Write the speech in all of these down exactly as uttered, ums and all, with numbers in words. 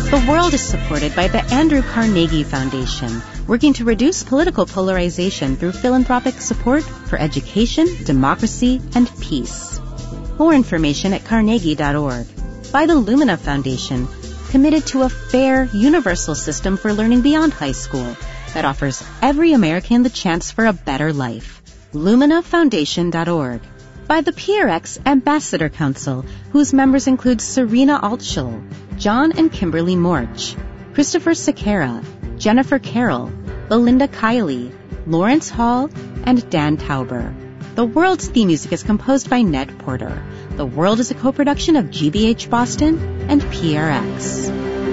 The World is supported by the Andrew Carnegie Foundation, working to reduce political polarization through philanthropic support for education, democracy, and peace. More information at carnegie dot org. By the Lumina Foundation, committed to a fair, universal system for learning beyond high school that offers every American the chance for a better life. lumina foundation dot org. By the P R X Ambassador Council, whose members include Serena Altschul, John and Kimberly Morch, Christopher Sequeira, Jennifer Carroll, Belinda Kiley, Lawrence Hall, and Dan Tauber. The World's theme music is composed by Ned Porter. The World is a co-production of G B H Boston and P R X.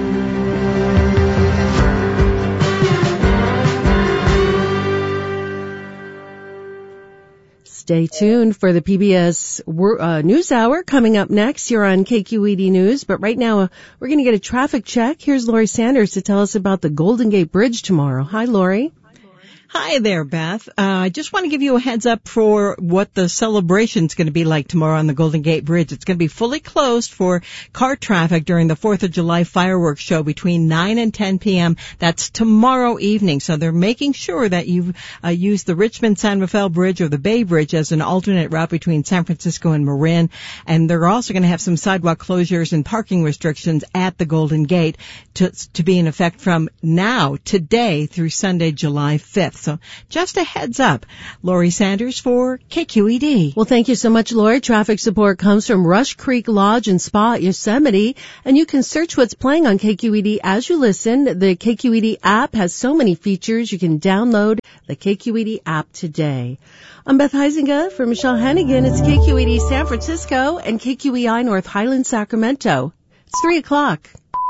Stay tuned for the P B S uh, News Hour coming up next here on K Q E D News. But right now, uh, we're going to get a traffic check. Here's Lori Sanders to tell us about the Golden Gate Bridge tomorrow. Hi, Lori. Hi there, Beth. Uh, I just want to give you a heads up for what the celebration's going to be like tomorrow on the Golden Gate Bridge. It's going to be fully closed for car traffic during the fourth of July fireworks show between nine and ten p.m. That's tomorrow evening. So they're making sure that you uh, use the Richmond-San Rafael Bridge or the Bay Bridge as an alternate route between San Francisco and Marin. And they're also going to have some sidewalk closures and parking restrictions at the Golden Gate to, to be in effect from now, today, through Sunday, July fifth. So just a heads up. Lori Sanders for K Q E D. Well, thank you so much, Lori. Traffic support comes from Rush Creek Lodge and Spa at Yosemite, and you can search what's playing on K Q E D as you listen. The K Q E D app has so many features. You can download the K Q E D app today. I'm Beth Heisinger for Michelle Hannigan. It's K Q E D San Francisco and K Q E I North Highland, Sacramento. It's three o'clock.